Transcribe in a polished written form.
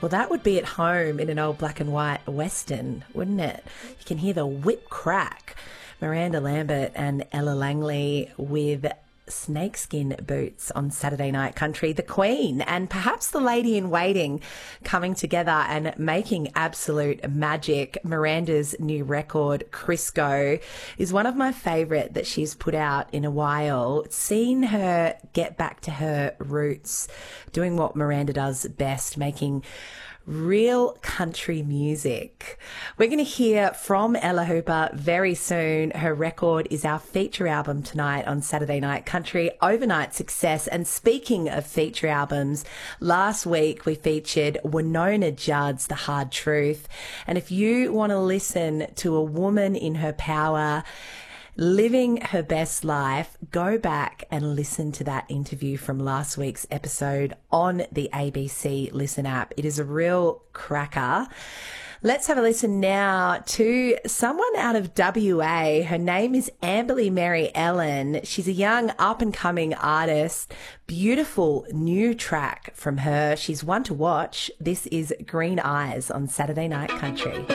Well, that would be at home in an old black and white Western, wouldn't it? You can hear the whip crack. Miranda Lambert and Ella Langley with snakeskin boots on Saturday Night Country. The Queen and perhaps the Lady in Waiting coming together and making absolute magic. Miranda's new record, Crisco, is one of my favourite that she's put out in a while. Seeing her get back to her roots, doing what Miranda does best, making real country music. We're going to hear from Ella Hooper very soon. Her record is our feature album tonight on Saturday Night Country, overnight success. And speaking of feature albums, last week we featured Wynonna Judd's The Hard Truth. And if you want to listen to a woman in her power, living her best life, go back and listen to that interview from last week's episode on the ABC Listen app. It is a real cracker. Let's have a listen now to someone out of WA. Her name is Amberly Mary Ellen. She's a young up-and-coming artist. Beautiful new track from her. She's one to watch. This is Green Eyes on Saturday Night Country.